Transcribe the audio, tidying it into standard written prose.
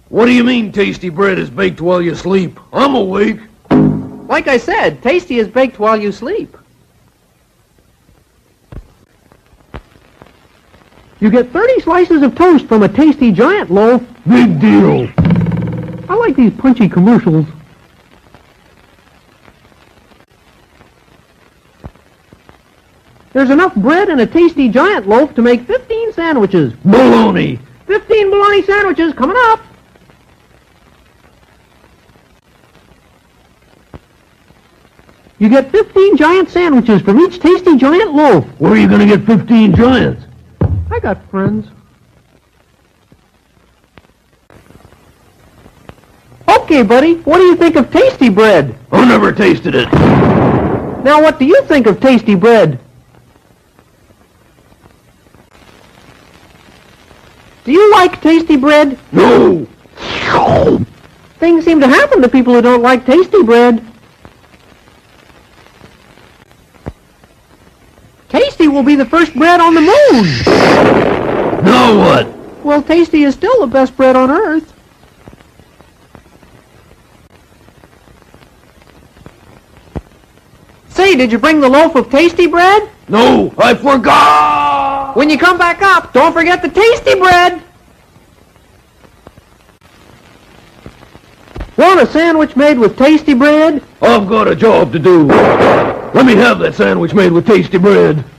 What do you mean tasty bread is baked while you sleep? I'm awake. Like I said, tasty is baked while you sleep. You get 30 slices of toast from a tasty giant loaf. Big deal. I like these punchy commercials. There's enough bread in a tasty giant loaf to make 15 sandwiches. Baloney. 15 bologna sandwiches coming up. You get 15 giant sandwiches from each tasty giant loaf. Where are you going to get 15 giants? I got friends. Okay, buddy, what do you think of tasty bread? I never tasted it. Now, what do you think of tasty bread? Do you like tasty bread? No. Things seem to happen to people who don't like tasty bread. Tasty will be the first bread on the moon. Now what? Well, Tasty is still the best bread on earth. Say, did you bring the loaf of tasty bread? No, I forgot! When you come back up, don't forget the tasty bread! Want a sandwich made with tasty bread? I've got a job to do. Let me have that sandwich made with tasty bread.